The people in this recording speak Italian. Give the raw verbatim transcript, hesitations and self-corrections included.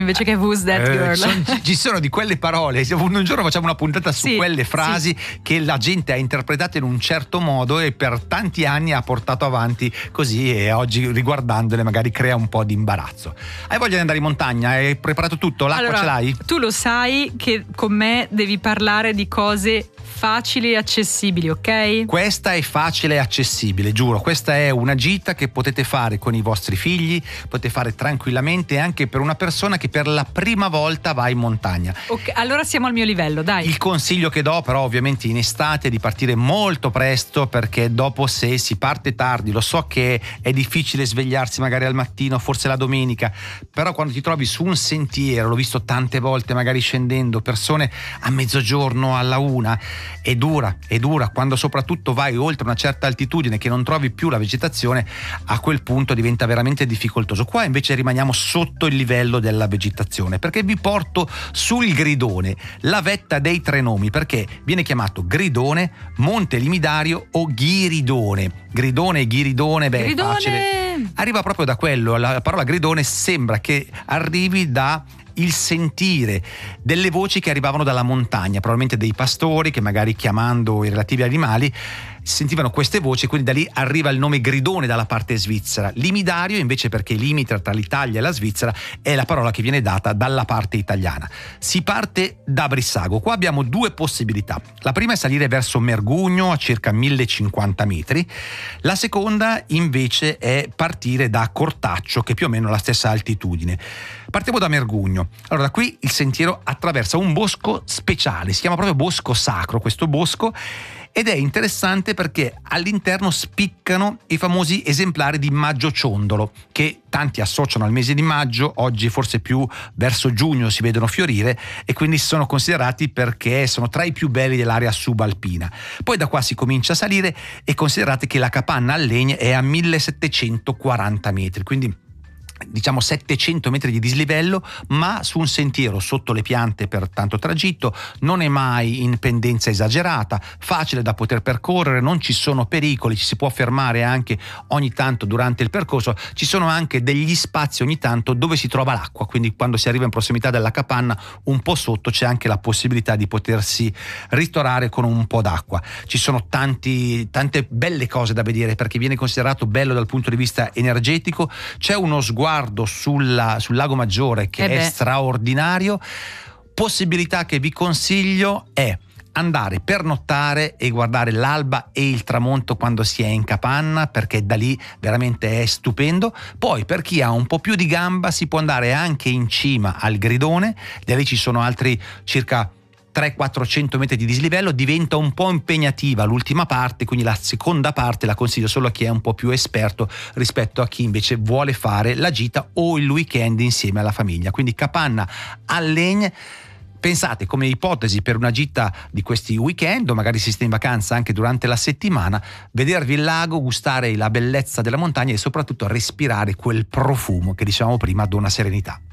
invece che Who's That Eh, Girl. son- ci sono di quelle parole, un giorno facciamo una puntata su Sì, quelle frasi sì. che la gente ha interpretato in un certo modo e per tanti anni ha portato avanti così, e oggi riguardandole magari crea un po' di imbarazzo. Hai voglia di andare in montagna? Hai preparato tutto? L'acqua Allora, ce l'hai? tu lo sai che con me devi parlare di cose facili e accessibili, ok? Questa è facile e accessibile, giuro. Questa è una gita che potete fare con i vostri figli, potete fare tranquillamente anche per una persona che per la prima volta va in montagna. Ok, allora siamo al mio livello, dai. Il consiglio che do però ovviamente in estate è di partire molto presto, perché dopo, se si parte tardi, lo so che è difficile svegliarsi magari al mattino, forse la domenica, però quando ti trovi su un sentiero, l'ho visto tante volte magari scendendo, persone a mezzogiorno, alla una, è dura, è dura, quando soprattutto vai oltre una certa altitudine che non trovi più la vegetazione, a quel punto diventa veramente difficoltoso. Qua invece rimaniamo sotto il livello della vegetazione, perché vi porto sul Gridone, la vetta dei tre nomi, perché viene chiamato Gridone, Monte Limidario o Ghiridone. Gridone e Ghiridone, beh, Gridone! è facile. Arriva proprio da quello, la parola Gridone sembra che arrivi da il sentire delle voci che arrivavano dalla montagna, probabilmente dei pastori che magari chiamando i relativi animali sentivano queste voci, quindi da lì arriva il nome Gridone dalla parte svizzera. Limidario invece, perché limita tra l'Italia e la Svizzera, è la parola che viene data dalla parte italiana. Si parte da Brissago, qua abbiamo due possibilità. La prima è salire verso Mergugno a circa millecinquanta metri, la seconda invece è partire da Cortaccio, che è più o meno la stessa altitudine. Partiamo da Mergugno. Allora, da qui il sentiero attraversa un bosco speciale, si chiama proprio bosco sacro questo bosco, ed è interessante perché all'interno spiccano i famosi esemplari di maggio ciondolo, che tanti associano al mese di maggio, oggi forse più verso giugno si vedono fiorire, e quindi sono considerati perché sono tra i più belli dell'area subalpina. Poi da qua si comincia a salire e considerate che la capanna al legno è a millesettecentoquaranta metri, quindi diciamo settecento metri di dislivello, ma su un sentiero sotto le piante per tanto tragitto, non è mai in pendenza esagerata, facile da poter percorrere, non ci sono pericoli, ci si può fermare anche ogni tanto durante il percorso, ci sono anche degli spazi ogni tanto dove si trova l'acqua, quindi quando si arriva in prossimità della capanna un po' sotto c'è anche la possibilità di potersi ristorare con un po' d'acqua. Ci sono tanti, tante belle cose da vedere, perché viene considerato bello dal punto di vista energetico, c'è uno sguardo Sulla, sul lago Maggiore che Eh è beh. straordinario. Possibilità che vi consiglio è andare per nottare e guardare l'alba e il tramonto quando si è in capanna, perché da lì veramente è stupendo. Poi per chi ha un po' più di gamba si può andare anche in cima al Gridone, da lì ci sono altri circa trecento quattrocento metri di dislivello, diventa un po' impegnativa l'ultima parte, quindi la seconda parte la consiglio solo a chi è un po' più esperto rispetto a chi invece vuole fare la gita o il weekend insieme alla famiglia. Quindi capanna al legno, pensate come ipotesi per una gita di questi weekend, o magari si sta in vacanza anche durante la settimana, vedervi il lago, gustare la bellezza della montagna e soprattutto respirare quel profumo che dicevamo prima dona serenità.